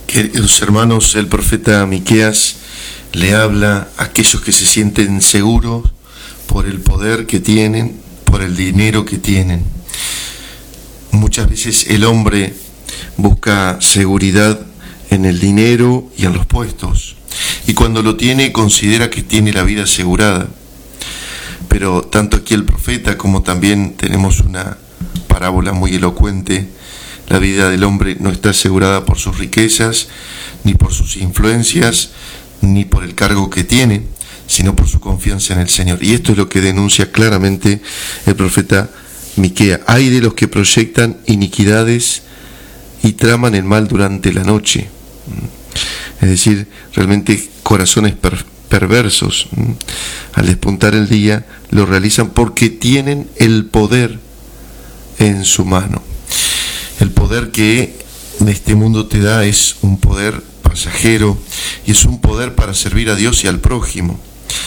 Queridos hermanos, el profeta Miqueas le habla a aquellos que se sienten seguros por el poder que tienen, por el dinero que tienen. Muchas veces el hombre busca seguridad en el dinero y en los puestos, y cuando lo tiene considera que tiene la vida asegurada. Pero tanto aquí el profeta como también tenemos una parábola muy elocuente. La vida del hombre no está asegurada por sus riquezas, ni por sus influencias, ni por el cargo que tiene, sino por su confianza en el Señor. Y esto es lo que denuncia claramente el profeta Miqueas. Hay de los que proyectan iniquidades y traman el mal durante la noche. Es decir, realmente corazones perversos. Al despuntar el día lo realizan porque tienen el poder en su mano. El poder que en este mundo te da es un poder pasajero y es un poder para servir a Dios y al prójimo.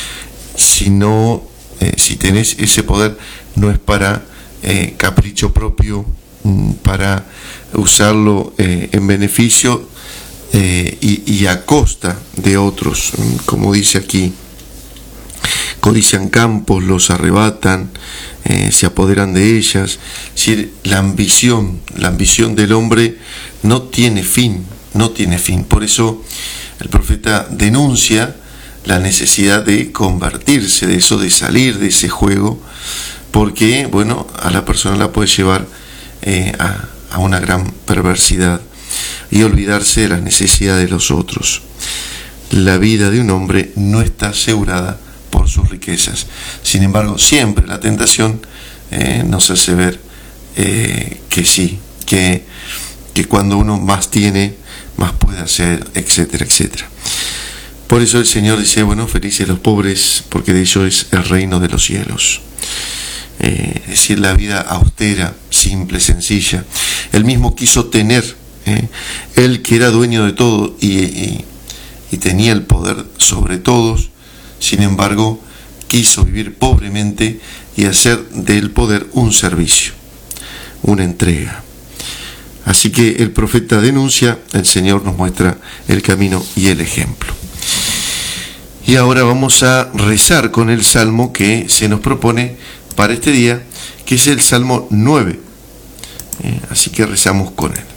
Si tenés ese poder, no es para capricho propio, para usarlo en beneficio y a costa de otros, como dice aquí. Codician campos, los arrebatan, se apoderan de ellas. Es decir, la ambición del hombre no tiene fin. Por eso el profeta denuncia la necesidad de convertirse de eso, de salir de ese juego, porque, a la persona la puede llevar a una gran perversidad y olvidarse de las necesidades de los otros. La vida de un hombre no está asegurada por sus riquezas. Sin embargo, siempre la tentación nos hace ver que sí, que cuando uno más tiene, más puede hacer, etcétera, etcétera. Por eso el Señor dice, felices los pobres, porque de ellos es el reino de los cielos. Es decir, la vida austera, simple, sencilla. Él mismo quiso tener, él que era dueño de todo y tenía el poder sobre todos. Sin embargo, quiso vivir pobremente y hacer del poder un servicio, una entrega. Así que el profeta denuncia, el Señor nos muestra el camino y el ejemplo. Y ahora vamos a rezar con el salmo que se nos propone para este día, que es el Salmo 9. Así que rezamos con él.